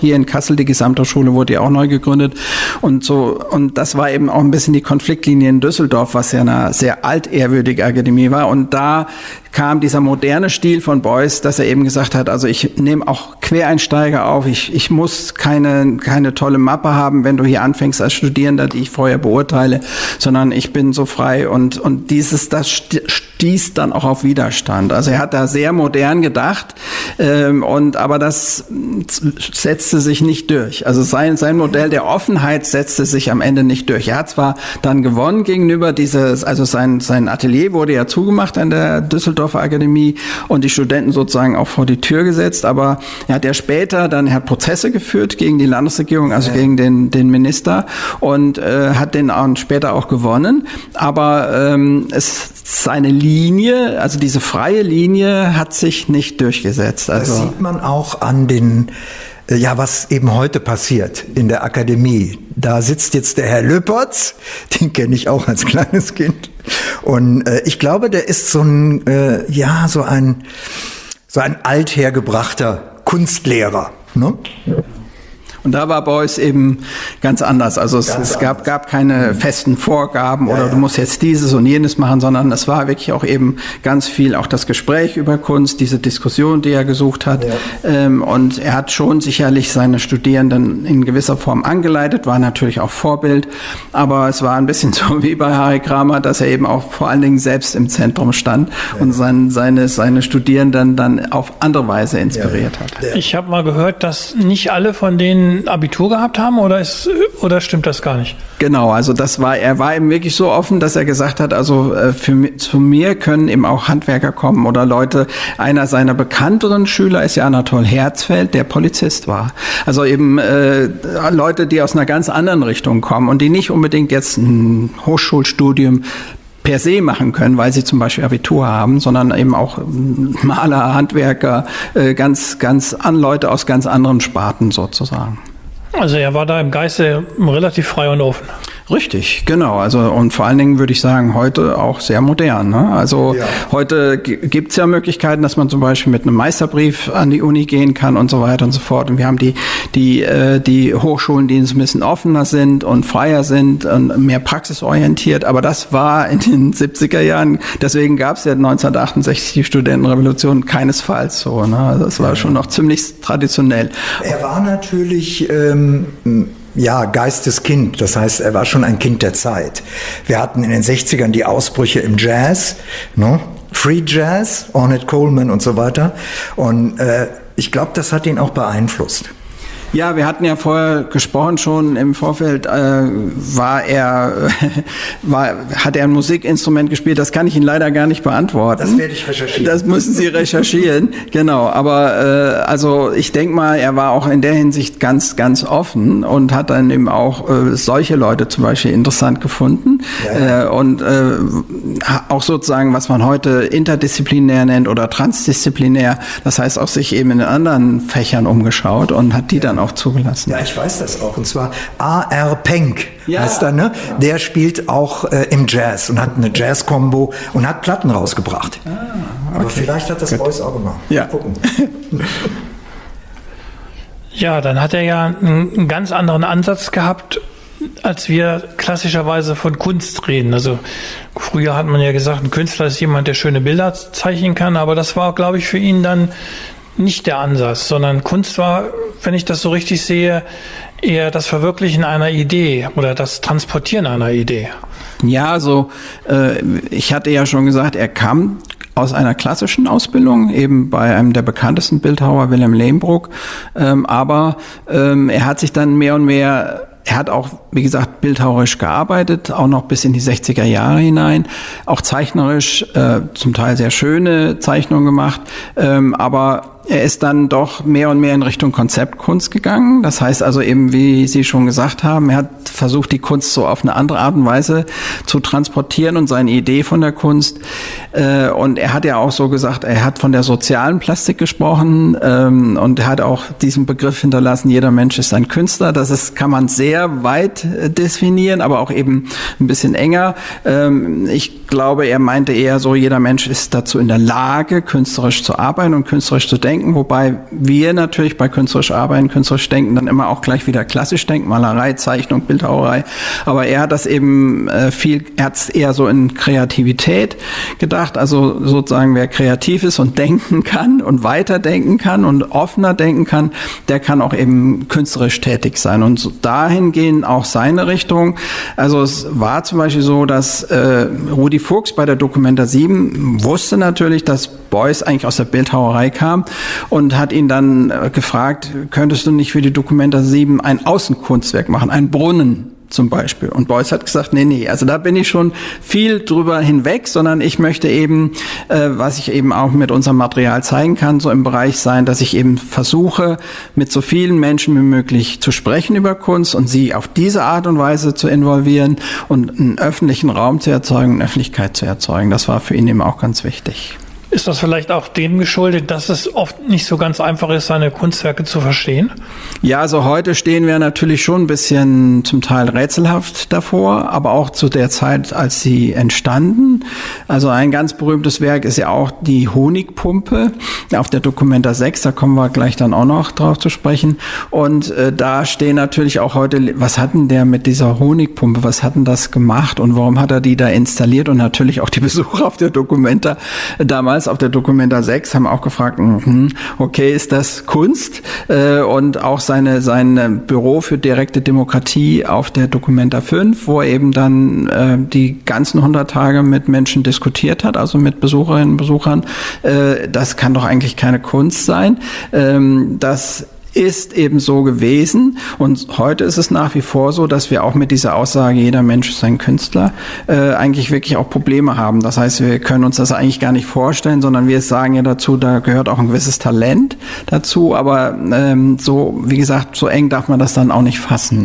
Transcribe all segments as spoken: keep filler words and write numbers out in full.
Hier in Kassel, die Gesamthochschule, wurde ja auch neu gegründet und so. Und das war eben auch ein bisschen die Konfliktlinie in Düsseldorf, was ja eine sehr altehrwürdige Akademie war. Und da kam dieser moderne Stil von Beuys, dass er eben gesagt hat, also ich nehme auch Quereinsteiger auf. Ich, ich muss keine, keine tolle Mappe haben, wenn du hier anfängst als Studierender, die ich vorher beurteile, sondern ich bin so frei. Und, und dieses, das stieß dann auch auf Widerstand. Also er hat da sehr modern gedacht, ähm, und, aber das setzte sich nicht durch. Also sein, sein Modell der Offenheit setzte sich am Ende nicht durch. Er hat zwar dann gewonnen gegenüber dieses, also sein, sein Atelier wurde ja zugemacht an der Düsseldorfer Akademie und die Studenten sozusagen auch vor die Tür gesetzt, aber er hat ja später dann, er hat Prozesse geführt gegen die Landesregierung, also ja. gegen den, den Minister und äh, hat den auch später auch gewonnen, aber ähm, es, seine Linie, also diese freie Linie hat sich nicht durchgesetzt. Also, das sieht man auch an den Ja, was eben heute passiert in der Akademie. Da sitzt jetzt der Herr Lüpertz, den kenne ich auch als kleines Kind. Und äh, ich glaube, der ist so ein, äh, ja, so ein, so ein althergebrachter Kunstlehrer, ne? Und da war Beuys eben ganz anders. Also es, es gab, gab keine festen Vorgaben oder ja, ja. du musst jetzt dieses und jenes machen, sondern es war wirklich auch eben ganz viel auch das Gespräch über Kunst, diese Diskussion, die er gesucht hat. Ja. Ähm, und er hat schon sicherlich seine Studierenden in gewisser Form angeleitet, war natürlich auch Vorbild. Aber es war ein bisschen so wie bei Harry Kramer, dass er eben auch vor allen Dingen selbst im Zentrum stand ja. und sein, seine, seine Studierenden dann auf andere Weise inspiriert ja. hat. Ich habe mal gehört, dass nicht alle von denen Abitur gehabt haben, oder ist, oder stimmt das gar nicht? Genau, also das war, er war eben wirklich so offen, dass er gesagt hat, also für, zu mir können eben auch Handwerker kommen oder Leute. Einer seiner bekannteren Schüler ist ja Anatol Herzfeld, der Polizist war. Also eben äh, Leute, die aus einer ganz anderen Richtung kommen und die nicht unbedingt jetzt ein Hochschulstudium per se machen können, weil sie zum Beispiel Abitur haben, sondern eben auch Maler, Handwerker, äh, ganz, ganz an Leute aus ganz anderen Sparten sozusagen. Also er war da im Geiste relativ frei und offen. Richtig, genau. Also und vor allen Dingen würde ich sagen, heute auch sehr modern. Ne? Also ja. heute g- gibt es ja Möglichkeiten, dass man zum Beispiel mit einem Meisterbrief an die Uni gehen kann und so weiter und so fort. Und wir haben die die äh, die Hochschulen, die ein bisschen offener sind und freier sind und mehr praxisorientiert. Aber das war in den siebziger Jahren. Deswegen gab es ja neunzehnhundertachtundsechzig die Studentenrevolution keinesfalls so. Ne? Also das war ja. schon noch ziemlich traditionell. Er war natürlich ähm, ja, Geisteskind, das heißt, er war schon ein Kind der Zeit. Wir hatten in den sechzigern die Ausbrüche im Jazz, ne? Free Jazz, Ornette Coleman und so weiter. Und äh, ich glaube, das hat ihn auch beeinflusst. Ja, wir hatten ja vorher gesprochen schon im Vorfeld, äh, war er, war, hat er ein Musikinstrument gespielt? Das kann ich Ihnen leider gar nicht beantworten. Das werde ich recherchieren. Das müssen Sie recherchieren, genau. Aber äh, also ich denke mal, er war auch in der Hinsicht ganz, ganz offen und hat dann eben auch äh, solche Leute zum Beispiel interessant gefunden. Ja, ja. Äh, und äh, auch sozusagen, was man heute interdisziplinär nennt oder transdisziplinär, das heißt auch sich eben in anderen Fächern umgeschaut und hat die ja. dann auch zugelassen. Ja, ich weiß das auch. Und zwar A R Penck ja. heißt er, ne? Der spielt auch äh, im Jazz und hat eine Jazz-Kombo und hat Platten rausgebracht. Ah, okay. Aber vielleicht hat das Beuys auch gemacht. Ja. Mal gucken. Ja, dann hat er ja einen, einen ganz anderen Ansatz gehabt, als wir klassischerweise von Kunst reden. Also früher hat man ja gesagt, ein Künstler ist jemand, der schöne Bilder zeichnen kann, aber das war, glaube ich, für ihn dann nicht der Ansatz, sondern Kunst war, wenn ich das so richtig sehe, eher das Verwirklichen einer Idee oder das Transportieren einer Idee. Ja, also äh, ich hatte ja schon gesagt, er kam aus einer klassischen Ausbildung, eben bei einem der bekanntesten Bildhauer, Wilhelm Lehmbruck, ähm, aber ähm, er hat sich dann mehr und mehr Er hat auch, wie gesagt, bildhauerisch gearbeitet, auch noch bis in die sechziger Jahre hinein, auch zeichnerisch, äh, zum Teil sehr schöne Zeichnungen gemacht, ähm, aber er ist dann doch mehr und mehr in Richtung Konzeptkunst gegangen. Das heißt also eben, wie Sie schon gesagt haben, er hat versucht, die Kunst so auf eine andere Art und Weise zu transportieren und seine Idee von der Kunst. Äh, und er hat ja auch so gesagt, er hat von der sozialen Plastik gesprochen ähm, und er hat auch diesen Begriff hinterlassen, jeder Mensch ist ein Künstler. Das ist, kann man sehr weit äh, definieren, aber auch eben ein bisschen enger. Ähm, ich glaube, er meinte eher so, jeder Mensch ist dazu in der Lage, künstlerisch zu arbeiten und künstlerisch zu denken. denken, wobei wir natürlich bei künstlerisch Arbeiten, künstlerisch Denken dann immer auch gleich wieder klassisch denken, Malerei, Zeichnung, Bildhauerei. Aber er hat das eben äh, viel, er hat es eher so in Kreativität gedacht, also sozusagen wer kreativ ist und denken kann und weiterdenken kann und offener denken kann, der kann auch eben künstlerisch tätig sein. Und so dahin gehen auch seine Richtung. Also es war zum Beispiel so, dass äh, Rudi Fuchs bei der Documenta sieben wusste natürlich, dass Beuys eigentlich aus der Bildhauerei kam und hat ihn dann äh, gefragt, könntest du nicht für die Documenta sieben ein Außenkunstwerk machen, ein Brunnen zum Beispiel. Und Beuys hat gesagt, nee, nee, also da bin ich schon viel drüber hinweg, sondern ich möchte eben, äh, was ich eben auch mit unserem Material zeigen kann, so im Bereich sein, dass ich eben versuche, mit so vielen Menschen wie möglich zu sprechen über Kunst und sie auf diese Art und Weise zu involvieren und einen öffentlichen Raum zu erzeugen, eine Öffentlichkeit zu erzeugen. Das war für ihn eben auch ganz wichtig. Ist das vielleicht auch dem geschuldet, dass es oft nicht so ganz einfach ist, seine Kunstwerke zu verstehen? Ja, also heute stehen wir natürlich schon ein bisschen zum Teil rätselhaft davor, aber auch zu der Zeit, als sie entstanden. Also ein ganz berühmtes Werk ist ja auch die Honigpumpe auf der Documenta sechs, da kommen wir gleich dann auch noch drauf zu sprechen. Und äh, da stehen natürlich auch heute, was hat denn der mit dieser Honigpumpe, was hat denn das gemacht und warum hat er die da installiert? Und natürlich auch die Besucher auf der Documenta damals auf der Documenta sechs haben auch gefragt, okay, ist das Kunst? Und auch seine, sein Büro für direkte Demokratie auf der Documenta fünf, wo er eben dann die ganzen hundert Tage mit Menschen diskutiert hat, also mit Besucherinnen und Besuchern. Das kann doch eigentlich keine Kunst sein. Das ist eben so gewesen und heute ist es nach wie vor so, dass wir auch mit dieser Aussage, jeder Mensch ist ein Künstler, äh, eigentlich wirklich auch Probleme haben. Das heißt, wir können uns das eigentlich gar nicht vorstellen, sondern wir sagen ja dazu, da gehört auch ein gewisses Talent dazu, aber ähm, so, wie gesagt, so eng darf man das dann auch nicht fassen.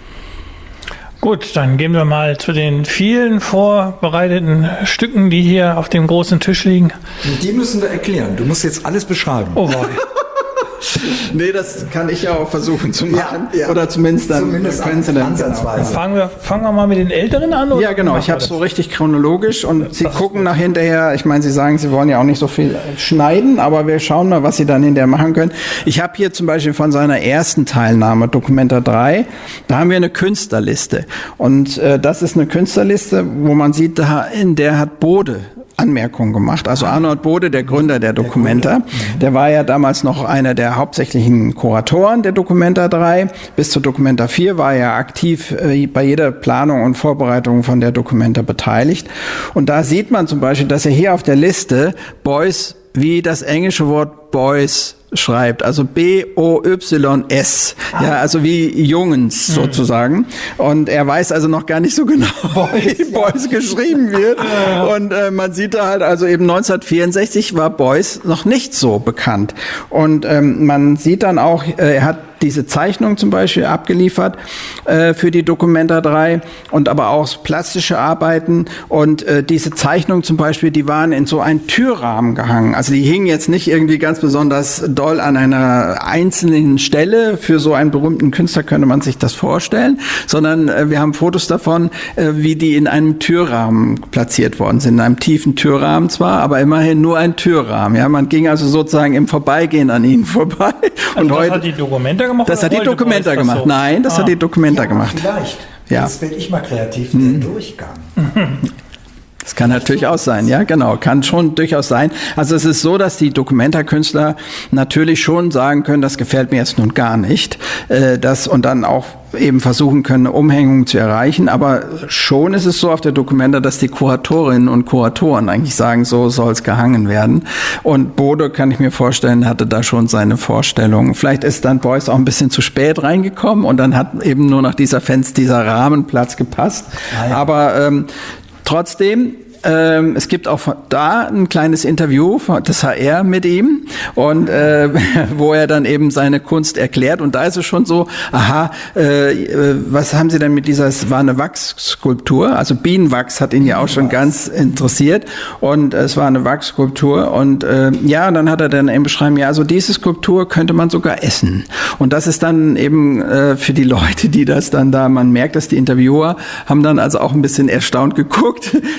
Gut, dann gehen wir mal zu den vielen vorbereiteten Stücken, die hier auf dem großen Tisch liegen. Die müssen wir erklären. Du musst jetzt alles beschreiben. Oh, boy. Nee, das kann ich ja auch versuchen zu machen. Ja, ja. Oder zumindest dann Zumindest können Sie dann ansatzweise. Fangen wir, fangen wir mal mit den Älteren an? Oder? Ja, genau. Ich habe es so richtig chronologisch und Sie Das gucken nach hinterher. Ich meine, Sie sagen, Sie wollen ja auch nicht so viel schneiden, aber wir schauen mal, was Sie dann hinterher machen können. Ich habe hier zum Beispiel von seiner ersten Teilnahme, Documenta drei, da haben wir eine Künstlerliste. Und äh, das ist eine Künstlerliste, wo man sieht, da, in der hat Bode Anmerkungen gemacht. Also Arnold Bode, der Gründer der Documenta, der war ja damals noch einer der hauptsächlichen Kuratoren der Documenta drei. Bis zur Documenta vier war er aktiv äh, bei jeder Planung und Vorbereitung von der Documenta beteiligt. Und da sieht man zum Beispiel, dass er hier auf der Liste Beuys wie das englische Wort Boys schreibt, also B O Y S, ah. ja, also wie Jungens mhm. sozusagen. Und er weiß also noch gar nicht so genau, wie ja. Beuys geschrieben wird. Ja. Und äh, man sieht da halt, also eben neunzehnhundertvierundsechzig war Beuys noch nicht so bekannt. Und ähm, man sieht dann auch, äh, er hat diese Zeichnung zum Beispiel abgeliefert äh, für die Documenta drei und aber auch plastische Arbeiten und äh, diese Zeichnungen zum Beispiel, die waren in so einen Türrahmen gehangen. Also die hingen jetzt nicht irgendwie ganz besonders doll an einer einzelnen Stelle. Für so einen berühmten Künstler könnte man sich das vorstellen, sondern äh, wir haben Fotos davon, äh, wie die in einem Türrahmen platziert worden sind. In einem tiefen Türrahmen zwar, aber immerhin nur ein Türrahmen. Ja, man ging also sozusagen im Vorbeigehen an ihnen vorbei. Also und das heute hat die Documenta gemacht? Das hat die Documenta gemacht. So? Nein, das ah. hat die Documenta ja, gemacht. Vielleicht. Ja. Jetzt werde ich mal kreativ, der mhm. Durchgang. Das kann natürlich auch sein, ja, genau, kann schon durchaus sein. Also es ist so, dass die Documenta-Künstler natürlich schon sagen können, das gefällt mir jetzt nun gar nicht, äh, das und dann auch eben versuchen können, eine Umhängung zu erreichen. Aber schon ist es so auf der Documenta, dass die Kuratorinnen und Kuratoren eigentlich sagen, so soll es gehangen werden. Und Bode, kann ich mir vorstellen, hatte da schon seine Vorstellung. Vielleicht ist dann Beuys auch ein bisschen zu spät reingekommen und dann hat eben nur noch dieser Fenster, dieser Rahmenplatz gepasst. Ah, ja. Aber ähm, trotzdem, ähm, es gibt auch da ein kleines Interview des H R mit ihm und äh, wo er dann eben seine Kunst erklärt und da ist es schon so, aha, äh, was haben Sie denn mit dieser, es war eine Wachsskulptur, also Bienenwachs hat ihn ja auch schon ganz interessiert und es war eine Wachsskulptur und äh, ja, dann hat er dann eben beschrieben, ja, also diese Skulptur könnte man sogar essen und das ist dann eben äh, für die Leute, die das dann da, man merkt, dass die Interviewer haben dann also auch ein bisschen erstaunt geguckt, wie kann man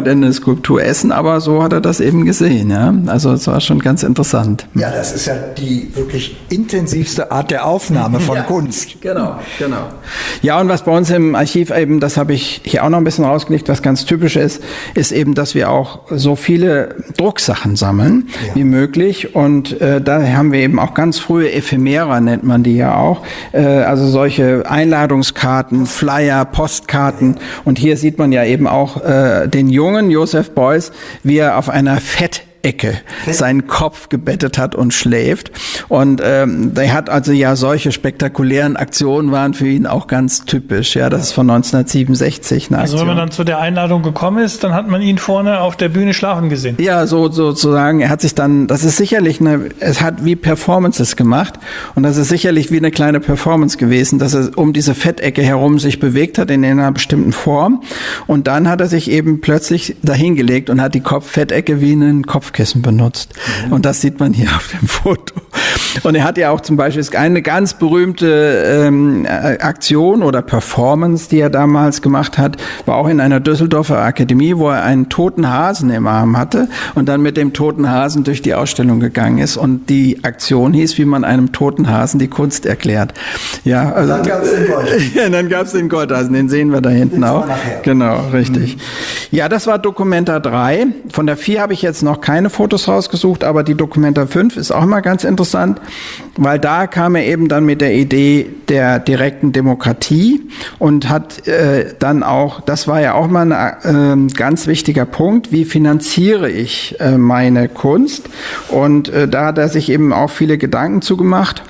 denn eine Skulptur essen, aber so hat er das eben gesehen. Ja? Also es war schon ganz interessant. Ja, das ist ja die wirklich intensivste Art der Aufnahme von ja, Kunst. Genau, genau. Ja, und was bei uns im Archiv eben, das habe ich hier auch noch ein bisschen rausgelegt, was ganz typisch ist, ist eben, dass wir auch so viele Drucksachen sammeln ja. wie möglich. Und äh, da haben wir eben auch ganz frühe Ephemera, nennt man die ja auch. Äh, also solche Einladungskarten, Flyer, Postkarten. Und hier sieht man ja eben auch äh, den jungen Joseph Beuys, wie er auf einer Fett Ecke seinen Kopf gebettet hat und schläft. Und ähm, der hat also ja solche spektakulären Aktionen waren für ihn auch ganz typisch. Ja, das ist von neunzehnhundertsiebenundsechzig eine Also Aktion. wenn man dann zu der Einladung gekommen ist, dann hat man ihn vorne auf der Bühne schlafen gesehen. Ja, so sozusagen. Er hat sich dann, das ist sicherlich eine, es hat wie Performances gemacht und das ist sicherlich wie eine kleine Performance gewesen, dass er um diese Fettecke herum sich bewegt hat in einer bestimmten Form und dann hat er sich eben plötzlich dahingelegt und hat die Kopf-Fettecke wie einen Kopf Kissen benutzt. Mhm. Und das sieht man hier auf dem Foto. Und er hat ja auch zum Beispiel eine ganz berühmte ähm, Aktion oder Performance, die er damals gemacht hat, war auch in einer Düsseldorfer Akademie, wo er einen toten Hasen im Arm hatte und dann mit dem toten Hasen durch die Ausstellung gegangen ist. Und die Aktion hieß, wie man einem toten Hasen die Kunst erklärt. Ja, also, dann gab es den Goldhasen. Ja, dann gab es den Goldhasen, den sehen wir da hinten auch. Genau, richtig. Mhm. Ja, das war Documenta drei. Von der vier habe ich jetzt noch keine Fotos rausgesucht, aber die Documenta fünf ist auch mal ganz interessant, weil da kam er eben dann mit der Idee der direkten Demokratie und hat äh, dann auch, das war ja auch mal ein äh, ganz wichtiger Punkt, wie finanziere ich äh, meine Kunst? Und äh, da hat er sich eben auch viele Gedanken zugemacht.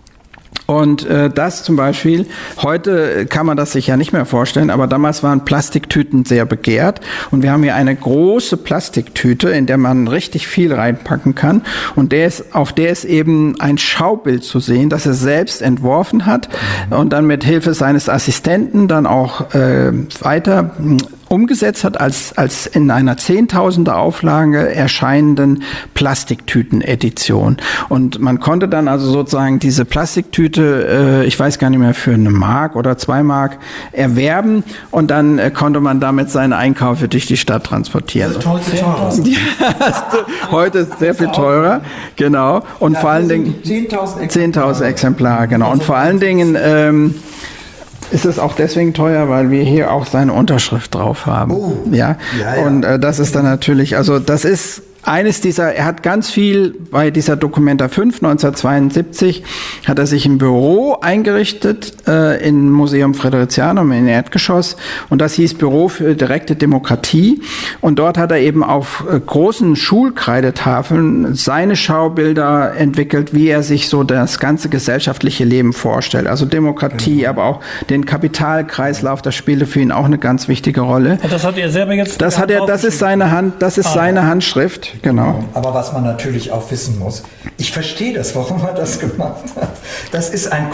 Und äh, das zum Beispiel, heute kann man das sich ja nicht mehr vorstellen, aber damals waren Plastiktüten sehr begehrt und wir haben hier eine große Plastiktüte, in der man richtig viel reinpacken kann und der ist, auf der ist eben ein Schaubild zu sehen, das er selbst entworfen hat und dann mit Hilfe seines Assistenten dann auch äh, weiter umgesetzt hat als, als in einer zehntausender Auflage erscheinenden Plastiktüten-Edition. Und man konnte dann also sozusagen diese Plastiktüte, äh, ich weiß gar nicht mehr, für eine Mark oder zwei Mark erwerben und dann äh, konnte man damit seine Einkäufe durch die Stadt transportieren. Das ist toll, teurer. Ja, heute ist sehr viel teurer, genau. Und ja, vor allen Dingen zehntausend Exemplare, genau. Und vor allen Dingen ähm, ist es auch deswegen teuer, weil wir hier auch seine Unterschrift drauf haben. Oh. Ja? Ja, ja. Und äh, das ist dann natürlich, also das ist eines dieser, er hat ganz viel bei dieser Documenta fünf neunzehnhundertzweiundsiebzig hat er sich ein Büro eingerichtet äh, im Museum Friderizianum im Erdgeschoss und das hieß Büro für direkte Demokratie und dort hat er eben auf äh, großen Schulkreidetafeln seine Schaubilder entwickelt, wie er sich so das ganze gesellschaftliche Leben vorstellt. Also Demokratie, mhm. aber auch den Kapitalkreislauf, das spielte für ihn auch eine ganz wichtige Rolle. Und das hat er selber jetzt? Das hat er, das ist seine Hand, das ist ah, seine ja. Handschrift. Genau. Aber was man natürlich auch wissen muss, ich verstehe das, warum er das gemacht hat. Das ist ein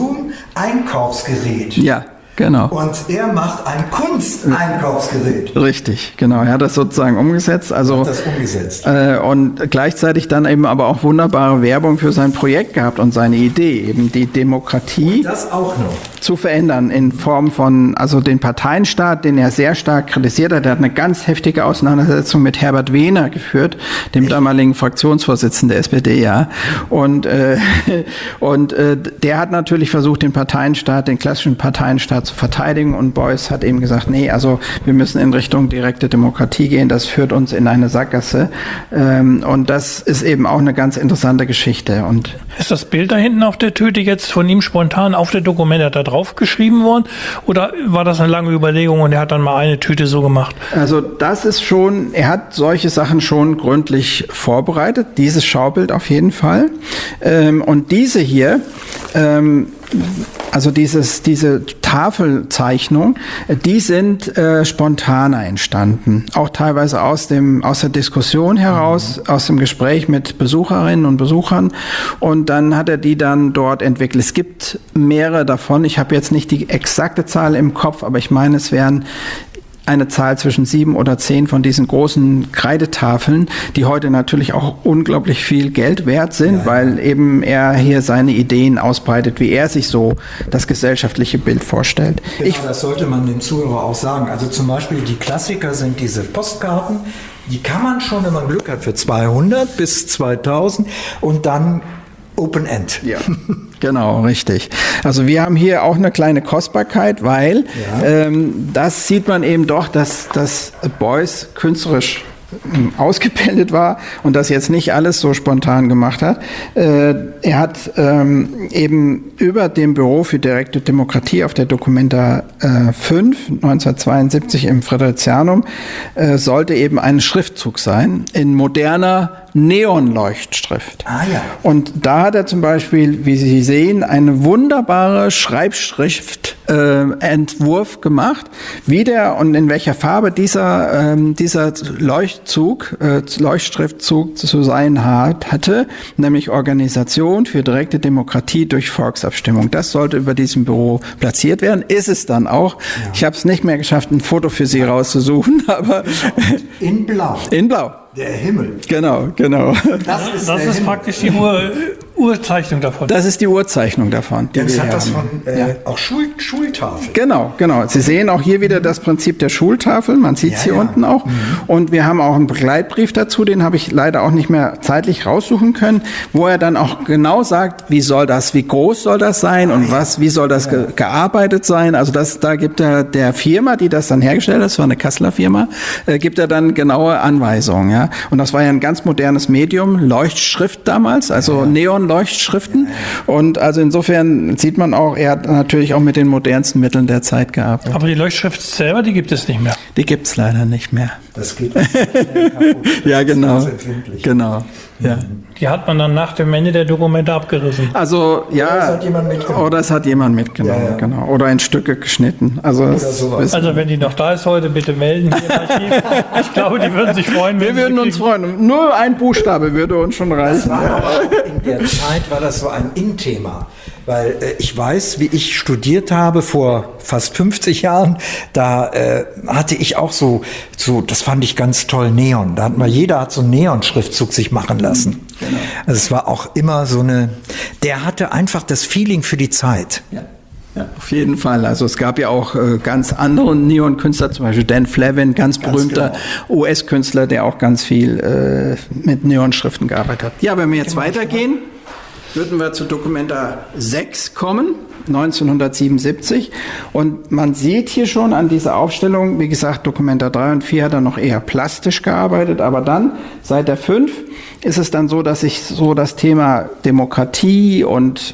Konsum-Einkaufsgerät. Ja. Genau. Und er macht ein Kunsteinkaufsgerät. Richtig, genau. Er hat das sozusagen umgesetzt. Also, hat das umgesetzt. Äh, und gleichzeitig dann eben aber auch wunderbare Werbung für sein Projekt gehabt und seine Idee, eben die Demokratie und das auch noch zu verändern in Form von, also den Parteienstaat, den er sehr stark kritisiert hat. Er hat eine ganz heftige Auseinandersetzung mit Herbert Wehner geführt, dem Echt? damaligen Fraktionsvorsitzenden der S P D, ja. Und, äh, und äh, der hat natürlich versucht, den Parteienstaat, den klassischen Parteienstaat zu verteidigen und Beuys hat eben gesagt, nee, also wir müssen in Richtung direkte Demokratie gehen, das führt uns in eine Sackgasse ähm, und das ist eben auch eine ganz interessante Geschichte. Und ist das Bild da hinten auf der Tüte jetzt von ihm spontan auf der Documenta da drauf geschrieben worden oder war das eine lange Überlegung und er hat dann mal eine Tüte so gemacht? Also das ist schon, er hat solche Sachen schon gründlich vorbereitet, dieses Schaubild auf jeden Fall ähm, und diese hier ähm, also dieses, diese Tafelzeichnung, die sind äh, spontaner entstanden. Auch teilweise aus dem, aus der Diskussion heraus, mhm. aus dem Gespräch mit Besucherinnen und Besuchern. Und dann hat er die dann dort entwickelt. Es gibt mehrere davon. Ich habe jetzt nicht die exakte Zahl im Kopf, aber ich meine, es wären eine Zahl zwischen sieben oder zehn von diesen großen Kreidetafeln, die heute natürlich auch unglaublich viel Geld wert sind, ja, weil eben er hier seine Ideen ausbreitet, wie er sich so das gesellschaftliche Bild vorstellt. Genau, ich, das sollte man dem Zuhörer auch sagen. Also zum Beispiel die Klassiker sind diese Postkarten, die kann man schon, wenn man Glück hat, für zweihundert bis zweitausend und dann Open End. Ja, genau, richtig. Also wir haben hier auch eine kleine Kostbarkeit, weil ja. ähm, das sieht man eben doch, dass, dass Beuys künstlerisch ausgebildet war und das jetzt nicht alles so spontan gemacht hat. Äh, er hat ähm, eben über dem Büro für direkte Demokratie auf der Documenta äh, fünf neunzehnhundertzweiundsiebzig im Friderizianum äh, sollte eben ein Schriftzug sein in moderner Neonleuchtschrift. Ah, ja. Und da hat er zum Beispiel, wie Sie sehen, eine wunderbare Schreibschriftentwurf äh, gemacht, wie der und in welcher Farbe dieser, ähm, dieser Leuchtzug, äh, Leuchtschriftzug zu sein hat, hatte, nämlich Organisation für direkte Demokratie durch Volksabstimmung. Das sollte über diesem Büro platziert werden, ist es dann auch. Ja. Ich habe es nicht mehr geschafft, ein Foto für Sie rauszusuchen, aber in Blau. In Blau. Der Himmel. Genau, genau. Das ist, das ist praktisch die Ur, Urzeichnung davon. Das ist die Urzeichnung davon. Die Jetzt hat das von äh, ja. auch Schul, Schultafel. Genau, genau. Sie sehen auch hier wieder das Prinzip der Schultafel. Man sieht es ja, hier ja. unten auch. Mhm. Und wir haben auch einen Begleitbrief dazu, den habe ich leider auch nicht mehr zeitlich raussuchen können, wo er dann auch genau sagt, wie soll das, wie groß soll das sein und was, wie soll das ja. ge gearbeitet sein. Also das, da gibt er der Firma, die das dann hergestellt hat, das war eine Kasseler Firma, äh, gibt er dann genaue Anweisungen. Ja. Und das war ja ein ganz modernes Medium, Leuchtschrift damals, also ja. Neonleuchtschriften. Ja. Und also insofern sieht man auch, er hat natürlich auch mit den modernsten Mitteln der Zeit gearbeitet. Aber die Leuchtschrift selber, die gibt es nicht mehr. Die gibt es leider nicht mehr. Das geht nicht schnell kaputt. Ja, genau. Genau. Ja. Die hat man dann nach dem Ende der Dokumente abgerissen. Also, ja. Oder es hat jemand mitgenommen. Oder es hat jemand mitgenommen, ja, ja. genau. Oder in Stücke geschnitten. Also, also wenn die noch da ist heute, bitte melden. Ich glaube, die würden sich freuen. Wir würden uns freuen. Nur ein Buchstabe würde uns schon reichen. Das war aber in der Zeit war das so ein In-Thema. Weil äh, ich weiß, wie ich studiert habe vor fast fünfzig Jahren, da äh, hatte ich auch so, so, das fand ich ganz toll, Neon. Da hat mal jeder hat so einen Neon-Schriftzug sich machen lassen. Genau. Also es war auch immer so eine, der hatte einfach das Feeling für die Zeit. Ja. Ja, auf jeden Fall. Also es gab ja auch äh, ganz andere Neon-Künstler, zum Beispiel Dan Flavin, ganz, ganz berühmter genau. U S-Künstler, der auch ganz viel äh, mit Neonschriften gearbeitet hat. Ja, wenn wir jetzt weitergehen, würden wir zu Documenta sechs kommen, neunzehnhundertsiebenundsiebzig. Und man sieht hier schon an dieser Aufstellung, wie gesagt, Documenta drei und vier hat er noch eher plastisch gearbeitet, aber dann, seit der fünf, ist es dann so, dass sich so das Thema Demokratie und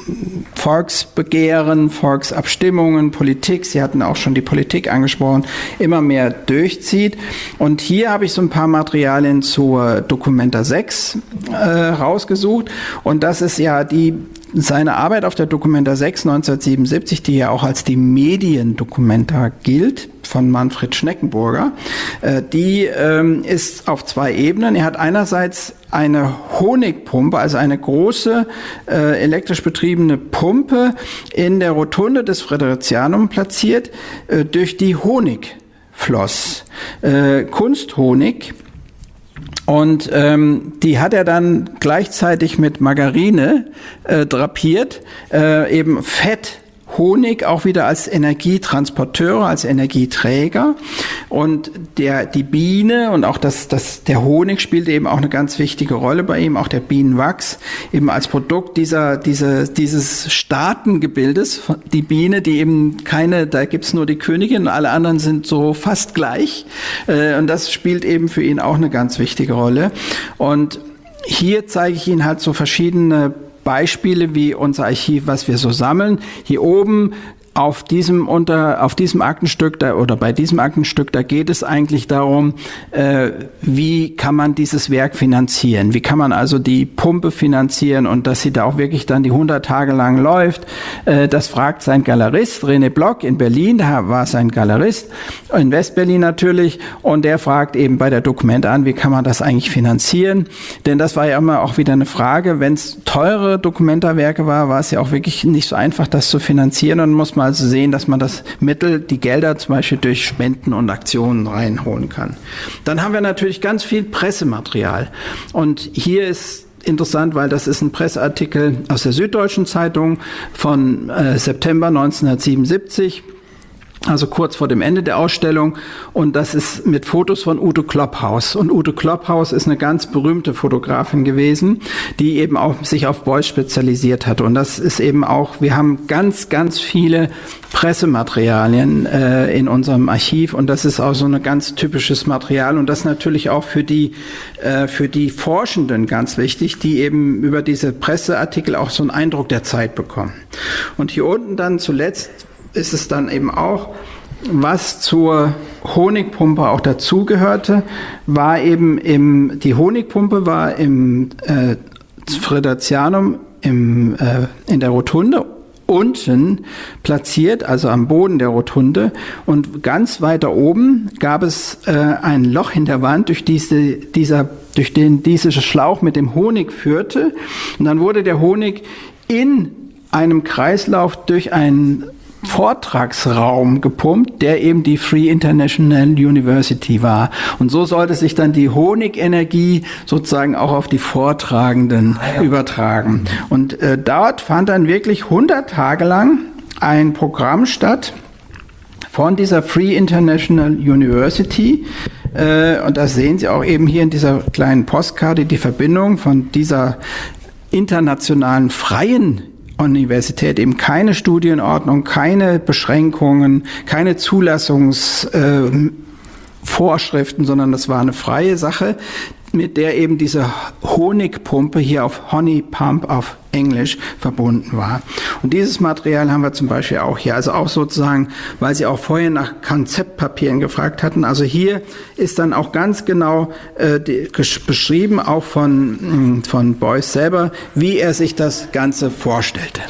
Volksbegehren, Volksabstimmungen, Politik, Sie hatten auch schon die Politik angesprochen, immer mehr durchzieht. Und hier habe ich so ein paar Materialien zur Documenta sechs äh, rausgesucht. Und das ist ja die seine Arbeit auf der Documenta sechs neunzehnhundertsiebenundsiebzig, die ja auch als die Mediendokumenta gilt, von Manfred Schneckenburger, äh, die ähm, ist auf zwei Ebenen. Er hat einerseits eine Honigpumpe, also eine große äh, elektrisch betriebene Pumpe in der Rotunde des Friderizianum platziert, äh, durch die Honig floss. Äh, Kunsthonig. Und ähm, die hat er dann gleichzeitig mit Margarine äh, drapiert, äh, eben Fett, Honig auch wieder als Energietransporteure, als Energieträger. Und der, die Biene und auch das, das, der Honig spielt eben auch eine ganz wichtige Rolle bei ihm, auch der Bienenwachs, eben als Produkt dieser, diese, dieses Staatengebildes. Die Biene, die eben keine, da gibt's nur die Königin, alle anderen sind so fast gleich. Und das spielt eben für ihn auch eine ganz wichtige Rolle. Und hier zeige ich Ihnen halt so verschiedene Beispiele wie unser Archiv, was wir so sammeln. Hier oben auf diesem unter auf diesem Aktenstück da oder bei diesem Aktenstück, da geht es eigentlich darum, äh, wie kann man dieses Werk finanzieren? Wie kann man also die Pumpe finanzieren und dass sie da auch wirklich dann die hundert Tage lang läuft? Äh, das fragt sein Galerist René Block in Berlin, da war sein Galerist, in Westberlin natürlich, und der fragt eben bei der Documenta an, wie kann man das eigentlich finanzieren? Denn das war ja immer auch wieder eine Frage, wenn es teure Documenta-Werke war, war es ja auch wirklich nicht so einfach, das zu finanzieren, und muss man mal zu sehen, dass man das Mittel, die Gelder zum Beispiel durch Spenden und Aktionen reinholen kann. Dann haben wir natürlich ganz viel Pressematerial. Und hier ist interessant, weil das ist ein Presseartikel aus der Süddeutschen Zeitung von äh, September neunzehnhundertsiebenundsiebzig. Also kurz vor dem Ende der Ausstellung, und das ist mit Fotos von Ute Klopphaus. Und Ute Klopphaus ist eine ganz berühmte Fotografin gewesen, die eben auch sich auf Beuys spezialisiert hatte. Und das ist eben auch, wir haben ganz, ganz viele Pressematerialien äh, in unserem Archiv, und das ist auch so ein ganz typisches Material, und das natürlich auch für die äh, für die Forschenden ganz wichtig, die eben über diese Presseartikel auch so einen Eindruck der Zeit bekommen. Und hier unten dann zuletzt ist es dann eben auch, was zur Honigpumpe auch dazugehörte, war eben im, die Honigpumpe war im äh, Friderizianum im, äh, in der Rotunde unten platziert, also am Boden der Rotunde, und ganz weiter oben gab es äh, ein Loch in der Wand, durch diese, dieser, durch den dieser Schlauch mit dem Honig führte, und dann wurde der Honig in einem Kreislauf durch einen Vortragsraum gepumpt, der eben die Free International University war. Und so sollte sich dann die Honigenergie sozusagen auch auf die Vortragenden ah, ja. übertragen. Und äh, dort fand dann wirklich hundert Tage lang ein Programm statt von dieser Free International University. Äh, und das sehen Sie auch eben hier in dieser kleinen Postkarte, die Verbindung von dieser internationalen freien Universität, eben keine Studienordnung, keine Beschränkungen, keine Zulassungsvorschriften, äh, sondern das war eine freie Sache, mit der eben diese Honigpumpe hier auf Honey Pump auf Englisch verbunden war. Und dieses Material haben wir zum Beispiel auch hier, also auch sozusagen, weil Sie auch vorher nach Konzeptpapieren gefragt hatten. Also hier ist dann auch ganz genau äh, die, beschrieben, auch von, von Beuys selber, wie er sich das Ganze vorstellte.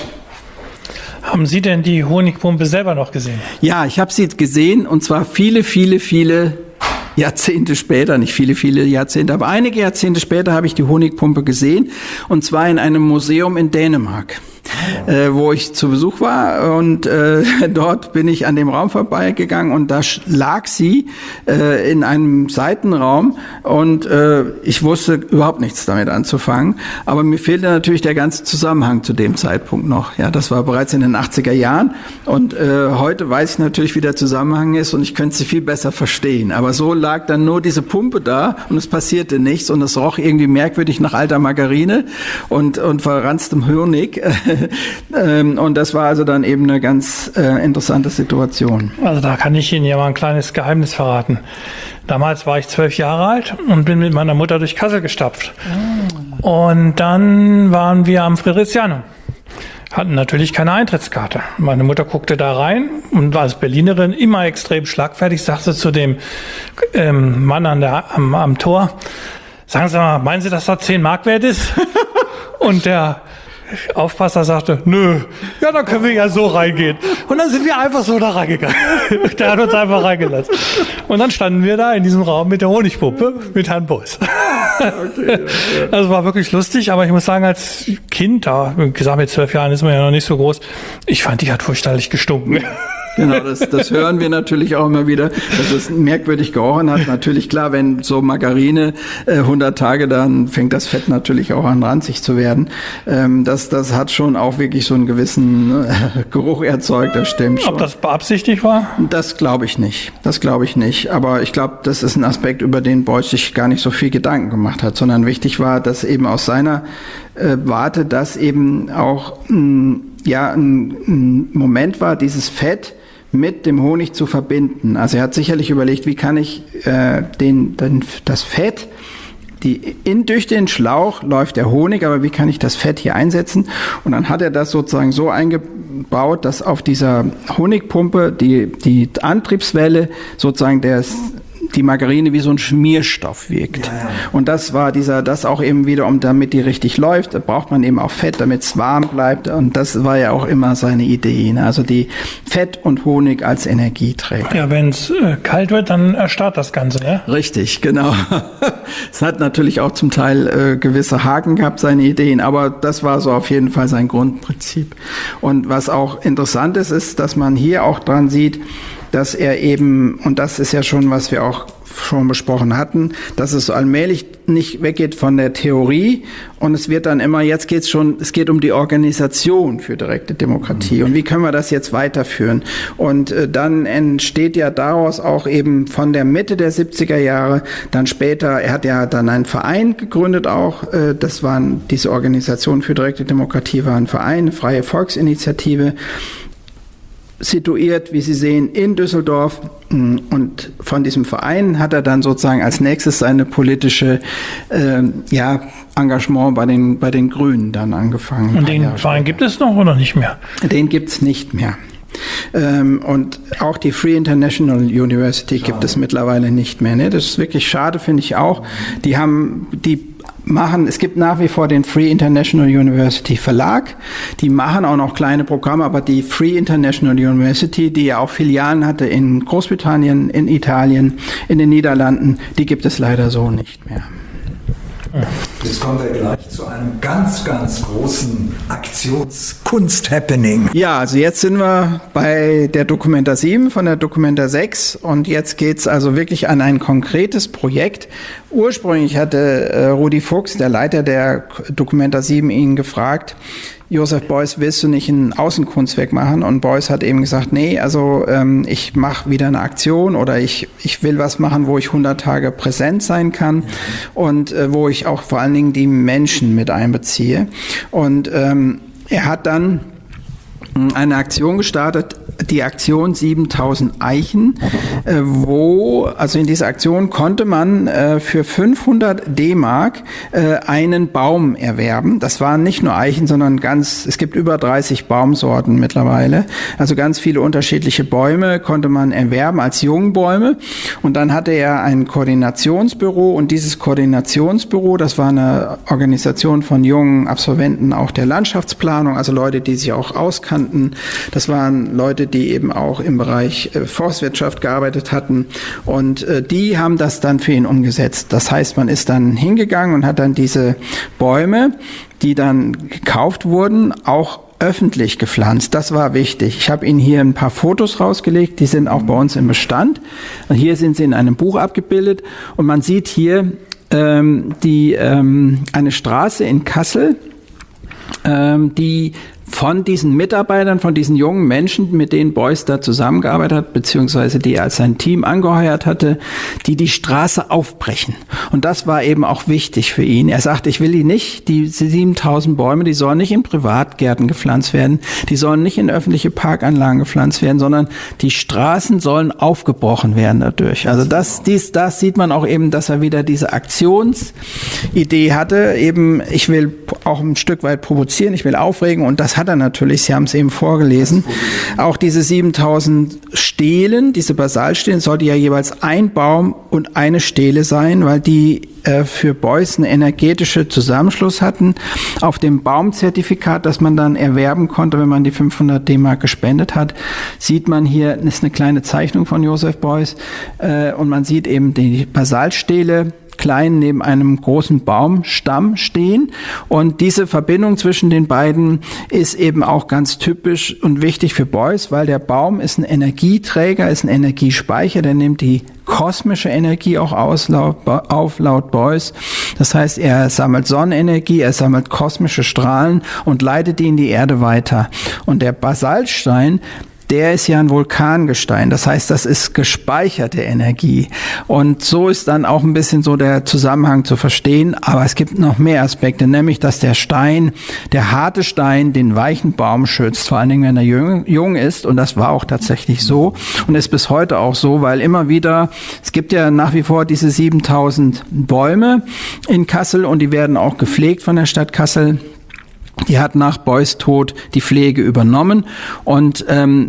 Haben Sie denn die Honigpumpe selber noch gesehen? Ja, ich habe sie gesehen, und zwar viele, viele, viele Jahrzehnte später, nicht viele, viele Jahrzehnte, aber einige Jahrzehnte später habe ich die Honigpumpe gesehen, und zwar in einem Museum in Dänemark, oh. äh, wo ich zu Besuch war, und äh, dort bin ich an dem Raum vorbeigegangen, und da lag sie äh, in einem Seitenraum, und äh, ich wusste überhaupt nichts damit anzufangen, aber mir fehlte natürlich der ganze Zusammenhang zu dem Zeitpunkt noch. Ja, das war bereits in den achtziger Jahren, und äh, heute weiß ich natürlich, wie der Zusammenhang ist, und ich könnte sie viel besser verstehen, aber so lag dann nur diese Pumpe da, und es passierte nichts, und es roch irgendwie merkwürdig nach alter Margarine und, und verranztem Honig. Und das war also dann eben eine ganz äh, interessante Situation. Also da kann ich Ihnen ja mal ein kleines Geheimnis verraten. Damals war ich zwölf Jahre alt und bin mit meiner Mutter durch Kassel gestapft. Oh. Und dann waren wir am Friderizianum. Hatten natürlich keine Eintrittskarte. Meine Mutter guckte da rein und war als Berlinerin immer extrem schlagfertig, sagte zu dem ähm, Mann an der, am, am Tor, sagen Sie mal, meinen Sie, dass das zehn Mark wert ist? Und der Aufpasser sagte, nö, ja, dann können wir ja so reingehen. Und dann sind wir einfach so da reingegangen. Der hat uns einfach reingelassen. Und dann standen wir da in diesem Raum mit der Honigpumpe mit Herrn Beuys. Okay, ja, ja. Das war wirklich lustig, aber ich muss sagen, als Kind, da, wie gesagt, mit zwölf Jahren ist man ja noch nicht so groß, ich fand, die hat fürchterlich gestunken. Genau, das, das hören wir natürlich auch immer wieder, dass es merkwürdig gerochen hat. Natürlich, klar, wenn so Margarine äh, hundert Tage, dann fängt das Fett natürlich auch an ranzig zu werden. Ähm, das, das hat schon auch wirklich so einen gewissen äh, Geruch erzeugt, das stimmt schon. Ob das beabsichtigt war? Das glaube ich nicht. Das glaube ich nicht. Aber ich glaube, das ist ein Aspekt, über den Beuys sich gar nicht so viel Gedanken gemacht hat, sondern wichtig war, dass eben aus seiner äh, Warte, dass eben auch mh, ja ein, ein Moment war, dieses Fett mit dem Honig zu verbinden. Also er hat sicherlich überlegt, wie kann ich äh, den, den, das Fett, die in, durch den Schlauch läuft der Honig, aber wie kann ich das Fett hier einsetzen? Und dann hat er das sozusagen so eingebaut, dass auf dieser Honigpumpe die, die Antriebswelle sozusagen des, die Margarine wie so ein Schmierstoff wirkt. Ja, ja. Und das war dieser, das auch eben wieder, um damit die richtig läuft, da braucht man eben auch Fett, damit es warm bleibt. Und das war ja auch immer seine Idee. Ne? Also die Fett und Honig als Energieträger. Ja, wenn es äh, kalt wird, dann erstarrt das Ganze, ne? Richtig, genau. Es hat natürlich auch zum Teil äh, gewisse Haken gehabt, seine Ideen, aber das war so auf jeden Fall sein Grundprinzip. Und was auch interessant ist, ist, dass man hier auch dran sieht, dass er eben, und das ist ja schon, was wir auch schon besprochen hatten, dass es so allmählich nicht weggeht von der Theorie und es wird dann immer, jetzt geht's schon, es geht um die Organisation für direkte Demokratie und wie können wir das jetzt weiterführen? Und äh, dann entsteht ja daraus auch eben von der Mitte der siebziger Jahre, dann später, er hat ja dann einen Verein gegründet auch, äh, das waren, diese Organisation für direkte Demokratie war ein Verein, eine freie Volksinitiative, situiert, wie Sie sehen, in Düsseldorf. Und von diesem Verein hat er dann sozusagen als nächstes seine politische äh, ja, Engagement bei den, bei den Grünen dann angefangen. Und den Verein gibt es noch oder nicht mehr? Den gibt es nicht mehr. Ähm, und auch die Free International University schade. Gibt es mittlerweile nicht mehr. Ne? Das ist wirklich schade, finde ich auch. Die haben, die machen, es gibt nach wie vor den Free International University Verlag, die machen auch noch kleine Programme, aber die Free International University, die ja auch Filialen hatte in Großbritannien, in Italien, in den Niederlanden, die gibt es leider so nicht mehr. Jetzt kommen wir gleich zu einem ganz, ganz großen Aktionskunst-Happening. Ja, also jetzt sind wir bei der Documenta sieben von der Documenta sechs und jetzt geht's also wirklich an ein konkretes Projekt. Ursprünglich hatte äh, Rudi Fuchs, der Leiter der Documenta sieben, ihn gefragt, Joseph Beuys, willst du nicht ein Außenkunstwerk machen? Und Beuys hat eben gesagt, nee, also ähm, ich mache wieder eine Aktion oder ich, ich will was machen, wo ich hundert Tage präsent sein kann mhm. und äh, wo ich auch vor allen Dingen die Menschen mit einbeziehe. Und ähm, er hat dann eine Aktion gestartet, die Aktion siebentausend Eichen, äh, wo, also in dieser Aktion konnte man äh, für fünfhundert D-Mark äh, einen Baum erwerben. Das waren nicht nur Eichen, sondern ganz, es gibt über dreißig Baumsorten mittlerweile. Also ganz viele unterschiedliche Bäume konnte man erwerben als Jungbäume. Und dann hatte er ein Koordinationsbüro und dieses Koordinationsbüro, das war eine Organisation von jungen Absolventen auch der Landschaftsplanung, also Leute, die sich auch auskannten. Das waren Leute, die eben auch im Bereich äh, Forstwirtschaft gearbeitet hatten und äh, die haben das dann für ihn umgesetzt. Das heißt, man ist dann hingegangen und hat dann diese Bäume, die dann gekauft wurden, auch öffentlich gepflanzt. Das war wichtig. Ich habe Ihnen hier ein paar Fotos rausgelegt, die sind auch bei uns im Bestand. Und hier sind sie in einem Buch abgebildet und man sieht hier ähm, die, ähm, eine Straße in Kassel, ähm, die von diesen Mitarbeitern, von diesen jungen Menschen, mit denen Beuys da zusammengearbeitet hat, beziehungsweise die er als sein Team angeheuert hatte, die die Straße aufbrechen. Und das war eben auch wichtig für ihn. Er sagte, ich will die nicht, die siebentausend Bäume, die sollen nicht in Privatgärten gepflanzt werden, die sollen nicht in öffentliche Parkanlagen gepflanzt werden, sondern die Straßen sollen aufgebrochen werden dadurch. Also das, dies, das sieht man auch eben, dass er wieder diese Aktionsidee hatte, eben, ich will auch ein Stück weit provozieren, ich will aufregen und das hat er natürlich, Sie haben es eben vorgelesen. Auch diese siebentausend Stelen, diese Basalstelen, sollte ja jeweils ein Baum und eine Stele sein, weil die äh, für Beuys einen energetische Zusammenschluss hatten. Auf dem Baumzertifikat, das man dann erwerben konnte, wenn man die fünfhundert D-Mark gespendet hat, sieht man hier, das ist eine kleine Zeichnung von Joseph Beuys, äh, und man sieht eben die Basalstele klein neben einem großen Baumstamm stehen. Und diese Verbindung zwischen den beiden ist eben auch ganz typisch und wichtig für Beuys, weil der Baum ist ein Energieträger, ist ein Energiespeicher, der nimmt die kosmische Energie auch aus, laut, auf laut Beuys. Das heißt, er sammelt Sonnenenergie, er sammelt kosmische Strahlen und leitet die in die Erde weiter. Und der Basaltstein, der ist ja ein Vulkangestein. Das heißt, das ist gespeicherte Energie. Und so ist dann auch ein bisschen so der Zusammenhang zu verstehen. Aber es gibt noch mehr Aspekte, nämlich, dass der Stein, der harte Stein, den weichen Baum schützt, vor allen Dingen, wenn er jung, jung ist. Und das war auch tatsächlich so und ist bis heute auch so, weil immer wieder, es gibt ja nach wie vor diese siebentausend Bäume in Kassel und die werden auch gepflegt von der Stadt Kassel. Die hat nach Beuys Tod die Pflege übernommen und ähm,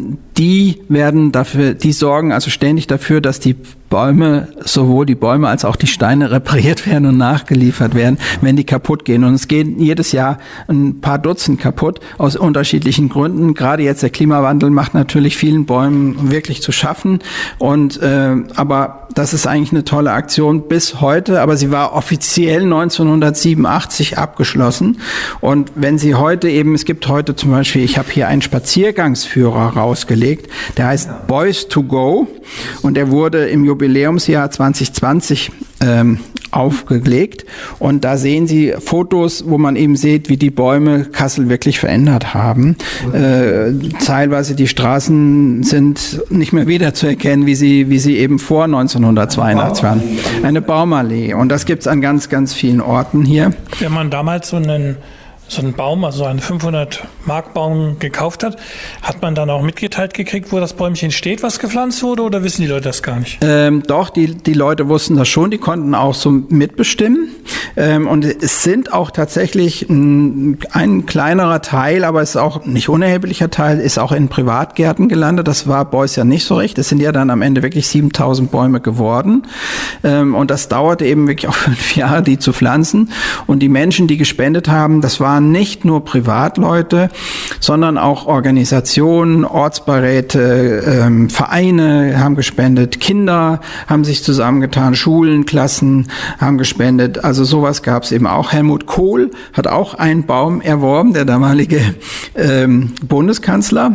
die werden dafür, die sorgen also ständig dafür, dass die Bäume, sowohl die Bäume als auch die Steine repariert werden und nachgeliefert werden, wenn die kaputt gehen. Und es gehen jedes Jahr ein paar Dutzend kaputt aus unterschiedlichen Gründen. Gerade jetzt der Klimawandel macht natürlich vielen Bäumen wirklich zu schaffen. Und äh, aber das ist eigentlich eine tolle Aktion bis heute, aber sie war offiziell neunzehnhundertsiebenundachtzig abgeschlossen. Und wenn Sie heute eben, es gibt heute zum Beispiel, ich habe hier einen Spaziergangsführer rausgelegt, der heißt Boys to Go und der wurde im Jubiläumsjahr zwanzig zwanzig ähm, aufgelegt. Und da sehen Sie Fotos, wo man eben sieht, wie die Bäume Kassel wirklich verändert haben. Äh, teilweise die Straßen sind nicht mehr wiederzuerkennen, wie sie, wie sie eben vor neunzehnhundertzweiundachtzig waren. Eine Baumallee. Und das gibt es an ganz, ganz vielen Orten hier. Wenn man damals so einen so einen Baum, also einen fünfhundert Mark Baum gekauft hat, hat man dann auch mitgeteilt gekriegt, wo das Bäumchen steht, was gepflanzt wurde, oder wissen die Leute das gar nicht? Ähm, doch, die, die Leute wussten das schon, die konnten auch so mitbestimmen. Ähm, und es sind auch tatsächlich ein, ein kleinerer Teil, aber es ist auch nicht unerheblicher Teil, ist auch in Privatgärten gelandet. Das war Beuys ja nicht so recht. Es sind ja dann am Ende wirklich siebentausend Bäume geworden. Ähm, und das dauerte eben wirklich auch fünf Jahre, die zu pflanzen. Und die Menschen, die gespendet haben, das waren nicht nur Privatleute, sondern auch Organisationen, Ortsbeiräte, ähm, Vereine haben gespendet, Kinder haben sich zusammengetan, Schulen, Klassen haben gespendet. Also sowas gab es eben auch. Helmut Kohl hat auch einen Baum erworben, der damalige ähm, Bundeskanzler,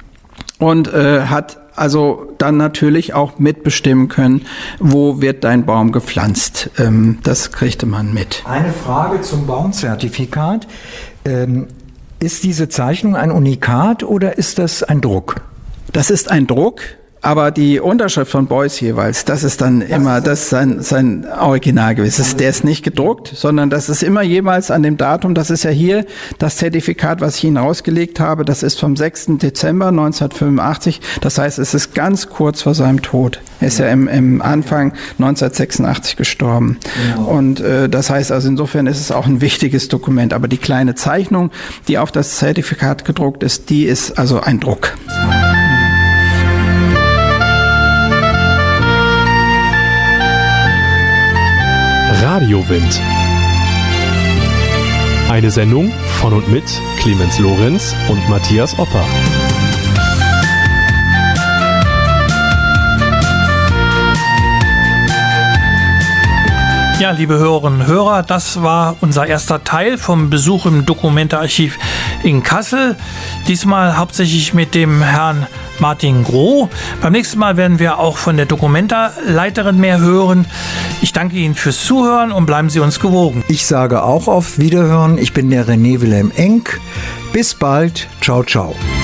und äh, hat also dann natürlich auch mitbestimmen können, wo wird dein Baum gepflanzt. Ähm, das kriegte man mit. Eine Frage zum Baumzertifikat. Ähm, ist diese Zeichnung ein Unikat oder ist das ein Druck? Das ist ein Druck. Aber die Unterschrift von Beuys jeweils, das ist dann immer das sein, sein Original gewesen. Der ist nicht gedruckt, sondern das ist immer jeweils an dem Datum. Das ist ja hier das Zertifikat, was ich Ihnen rausgelegt habe. Das ist vom sechsten Dezember neunzehnhundertfünfundachtzig. Das heißt, es ist ganz kurz vor seinem Tod. Er ist ja im, im Anfang neunzehnhundertsechsundachtzig gestorben. Genau. Und äh, das heißt also, insofern ist es auch ein wichtiges Dokument. Aber die kleine Zeichnung, die auf das Zertifikat gedruckt ist, die ist also ein Druck. Radiowind. Eine Sendung von und mit Clemens Lorenz und Matthias Opper. Ja, liebe Hörerinnen und Hörer, das war unser erster Teil vom Besuch im Dokumentearchiv in Kassel. Diesmal hauptsächlich mit dem Herrn Martin Groh. Beim nächsten Mal werden wir auch von der Dokumenta-Leiterin mehr hören. Ich danke Ihnen fürs Zuhören und bleiben Sie uns gewogen. Ich sage auch auf Wiederhören. Ich bin der René Wilhelm Enck. Bis bald. Ciao, ciao.